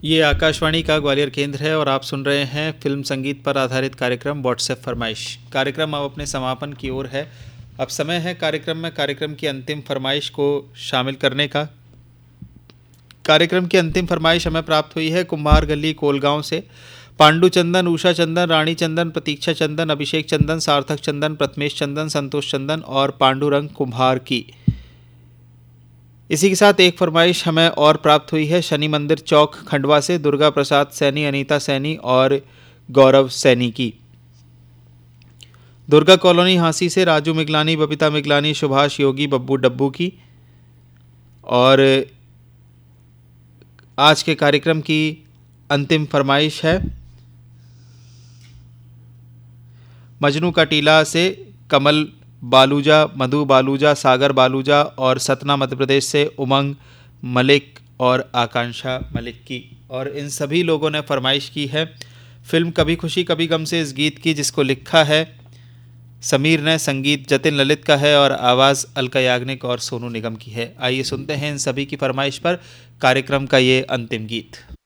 ये आकाशवाणी का ग्वालियर केंद्र है और आप सुन रहे हैं फिल्म संगीत पर आधारित कार्यक्रम व्हाट्सएप फरमाइश। कार्यक्रम अब अपने समापन की ओर है। अब समय है कार्यक्रम की अंतिम फरमाइश को शामिल करने का। कार्यक्रम की अंतिम फरमाइश हमें प्राप्त हुई है कुम्हार गली कोलगांव से। पांडु चंदन, उषा चंदन, रानी चंदन, प्रतीक्षा चंदन, अभिषेक चंदन, सार्थक चंदन, प्रथमेश चंदन, संतोष चंदन और पांडुरंग कुम्हार की। इसी के साथ एक फरमाइश हमें और प्राप्त हुई है शनि मंदिर चौक खंडवा से दुर्गा प्रसाद सैनी, अनीता सैनी और गौरव सैनी की। दुर्गा कॉलोनी हांसी से राजू मिगलानी, बबीता मिगलानी, सुभाष योगी, बब्बू डब्बू की। और आज के कार्यक्रम की अंतिम फरमाइश है मजनू का टीला से कमल बालूजा, मधु बालूजा, सागर बालूजा और सतना मध्य प्रदेश से उमंग मलिक और आकांक्षा मलिक की। और इन सभी लोगों ने फरमाइश की है फिल्म कभी खुशी कभी गम से इस गीत की, जिसको लिखा है समीर ने, संगीत जतिन ललित का है और आवाज़ अलका याग्निक और सोनू निगम की है। आइए सुनते हैं इन सभी की फरमाइश पर कार्यक्रम का ये अंतिम गीत।